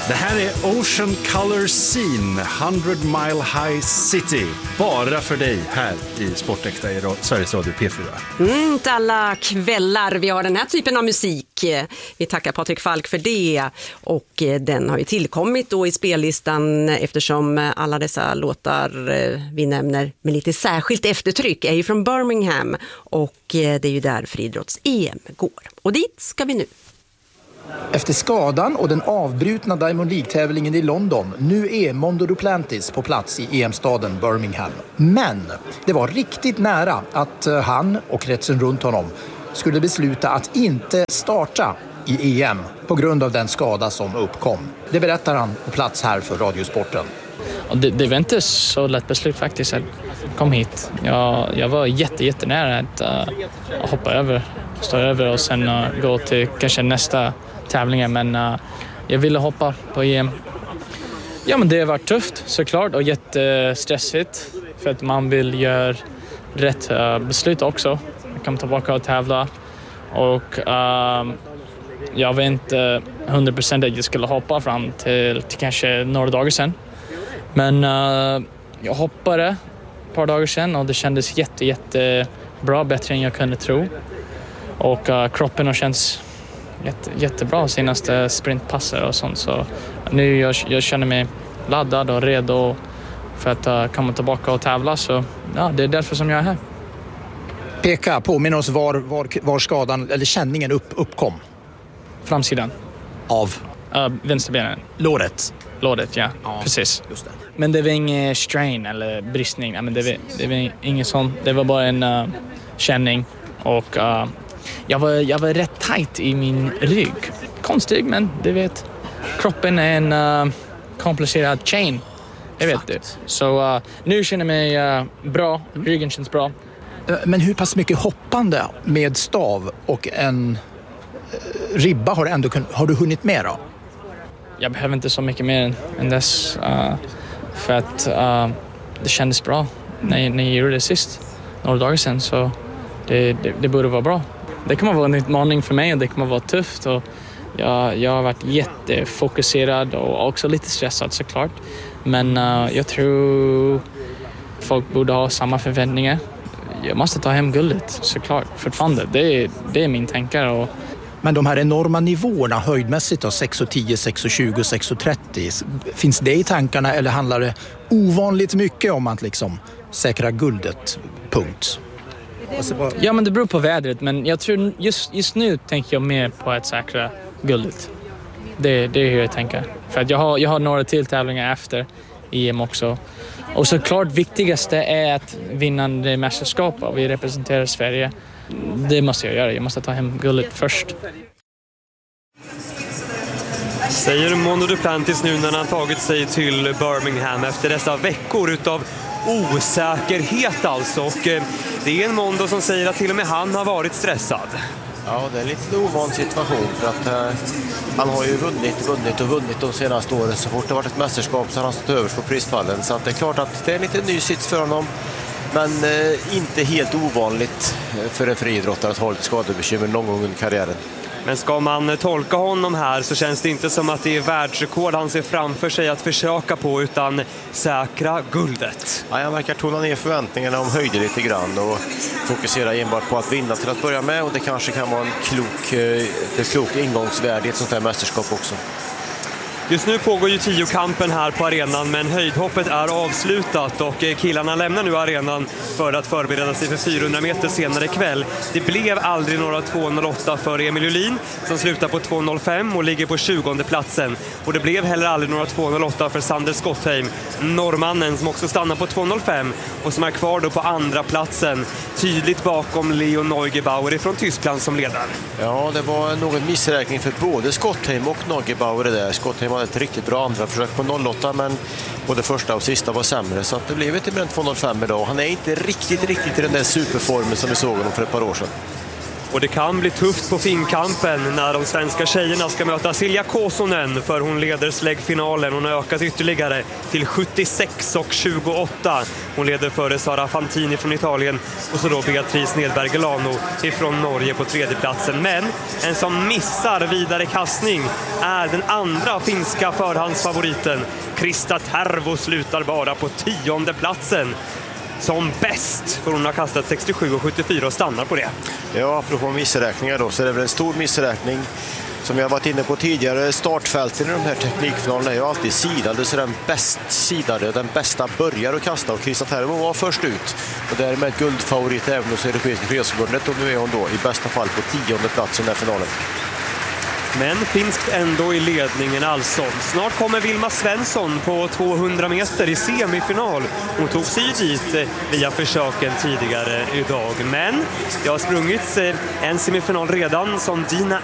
Det här är Ocean Color Scene, 100 Mile High City. Bara för dig här i Sportäkta i Sveriges Radio P4. Inte alla kvällar vi har den här typen av musik. Vi tackar Patrik Falk för det. Och den har ju tillkommit då i spellistan eftersom alla dessa låtar vi nämner med lite särskilt eftertryck är ju från Birmingham. Och det är ju där friidrotts-EM går. Och dit ska vi nu. Efter skadan och den avbrutna Diamond League-tävlingen i London, nu är Mondo Duplantis på plats i EM-staden Birmingham. Men det var riktigt nära att han och kretsen runt honom skulle besluta att inte starta i EM på grund av den skada som uppkom. Det berättar han på plats här för Radiosporten. Det var inte så lätt beslut faktiskt. Jag kom hit. Jag var jättenära att hoppa stå över och sen gå till kanske nästa tävlingar, men jag ville hoppa på EM. Ja, men det var tufft såklart och jättestressigt för att man vill göra rätt beslut också. Jag kom tillbaka och tävla och jag var inte 100% att jag skulle hoppa fram till kanske några dagar sedan. Men jag hoppade ett par dagar sedan och det kändes jättebra, bättre än jag kunde tro. Och kroppen har känts jättebra senaste sprintpasser och sånt, så nu jag känner mig laddad och redo för att komma tillbaka och tävla, så ja, det är därför som jag är här. Peka, påminn oss var skadan eller känningen uppkom. Framsidan. Av? Vänsterbenen. Låret, ja, precis. Just det. Men det var ingen strain eller bristning, men det var inget sånt. Det var bara en känning och jag var rätt tight i min rygg. Konstigt, men du vet, kroppen är en komplicerad chain. Jag vet det. Så nu känner jag mig bra, ryggen känns bra. Men hur pass mycket hoppande med stav och en ribba har du hunnit med då? Jag behöver inte så mycket mer än dess. För att det kändes bra när jag gjorde det sist. Några dagar sedan, så det borde vara bra. Det kommer vara en utmaning för mig och det kommer vara tufft. Och jag har varit jättefokuserad och också lite stressad såklart. Men jag tror folk borde ha samma förväntningar. Jag måste ta hem guldet såklart fortfarande. Det är min tänkare. Men de här enorma nivåerna höjdmässigt då, 6,10, 6,20, 6,30. Finns det i tankarna eller handlar det ovanligt mycket om att liksom säkra guldet? Punkt. Ja, men det beror på vädret, men jag tror just nu tänker jag mer på att säkra guldet. Det är hur jag tänker. För att jag har några tävlingar efter EM också. Och såklart viktigaste är att vinna det mästerskap och vi representerar Sverige. Det måste jag göra. Jag måste ta hem guldet först. Säger Mondo Duplantis nu när han tagit sig till Birmingham efter dessa veckor utav osäkerhet alltså. Och det är en Mondo som säger att till och med han har varit stressad. Ja, det är en lite ovan situation för att han har ju vunnit de senaste åren. Så fort det varit ett mästerskap så har han stått överst på prispallen. Så att det är klart att det är en lite ny sits för honom. Men inte helt ovanligt för en friidrottare att ha lite skadebekymmer någon gång under karriären. Men ska man tolka honom här så känns det inte som att det är världsrekord han ser framför sig att försöka på, utan säkra guldet. Ja, jag verkar tona ner förväntningarna om höjder lite grann och fokusera enbart på att vinna till att börja med. Och det kanske kan vara ett klok ingångsvärde i ett sånt här mästerskap också. Just nu pågår ju 10-kampen här på arenan, men höjdhoppet är avslutat och killarna lämnar nu arenan för att förbereda sig för 400 meter senare ikväll. Det blev aldrig några 2.08 för Emil Julin som slutar på 2.05 och ligger på 20:e platsen. Och det blev heller aldrig några 2.08 för Sander Skottheim, norrmannen som också stannar på 2.05 och som är kvar då på andra platsen, tydligt bakom Leo Neugebauer från Tyskland som ledare. Ja, det var någon missräkning för både Skottheim och Neugebauer där. Skottheim hade ett riktigt bra andra försök på 0,8, men både första och sista var sämre, så att det blev inte mer än 2,05 idag. Han är inte riktigt i den där superformen som vi såg honom för ett par år sedan. Och det kan bli tufft på finkampen när de svenska tjejerna ska möta Silja Kosonen, för hon leder släggfinalen. Hon har ökat ytterligare till 76,28. Hon leder före Sara Fantini från Italien och så då Beatrice Nedberg Gelano ifrån Norge på tredje platsen. Men en som missar vidare kastning är den andra finska förhandsfavoriten. Krista Tervo slutar bara på 10:e platsen. Som bäst, för hon har kastat 67,74 och stannar på det. Ja, apropå missräkningar då, så är det väl en stor missräkning. Som jag varit inne på tidigare, startfälten i de här teknikfinalerna är ju alltid sidade, så den bäst sidade, den bästa börjar att kasta, och Krista Tervo var först ut. Och därmed guldfavorit även hos Europeiska fredsförbundet, och nu är hon då i bästa fall på 10:e plats i den här finalen. Men finskt ändå i ledningen alltså. Snart kommer Vilma Svensson på 200 meter i semifinal. Hon tog sig dit via försöken tidigare idag. Men det har sprungits en semifinal redan som Dina